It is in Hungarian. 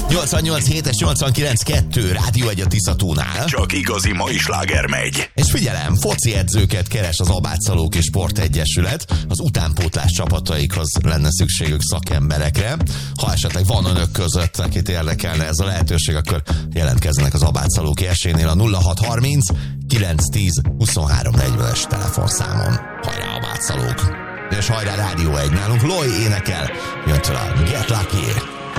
88 7-es 89.2 Rádió 1 a Tiszatónál. Csak igazi mai sláger megy. És figyelem, foci edzőket keres az Abátszalók és Sportegyesület. Az utánpótlás csapataikhoz lenne szükségük szakemberekre. Ha esetleg van önök között, akit érdekelne ez a lehetőség, akkor jelentkezzenek az Abátszalók esélynél a 0630 910 2340-es telefonszámon. Hajrá Abátszalók! És hajrá Rádió 1, nálunk Loj énekel, jön tőle Get Lucky!